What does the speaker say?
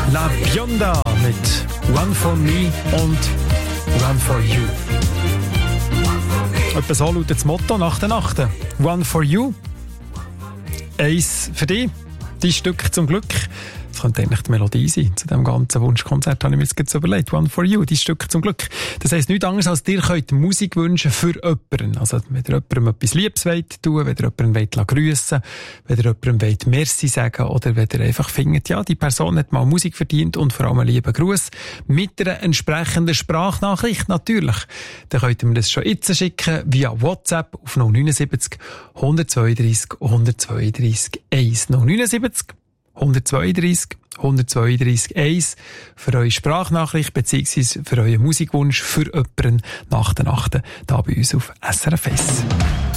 La Bionda mit One for Me und One for You. Etwa so lautet das Motto nach der Nacht. One for You, eins für dich, dein Stück zum Glück. Das könnte eigentlich die Melodie sein. Zu diesem ganzen Wunschkonzert habe ich mir jetzt überlegt. One for You, dein Stück zum Glück. Das heisst nichts anderes, als ihr könnt Musik wünschen für jemanden. Also, wenn ihr jemandem etwas Liebes tun, wenn ihr jemanden grüssen wollt, wenn ihr jemandem Merci sagen oder wenn ihr einfach findet, ja, die Person hat mal Musik verdient und vor allem einen lieben Gruß mit einer entsprechenden Sprachnachricht natürlich. Dann könnt ihr mir das schon jetzt schicken via WhatsApp auf 079 132 132 1. 079 132 132 1 für eure Sprachnachricht bzw. für euren Musikwunsch für jemanden nach der Nacht hier bei uns auf SRF 1.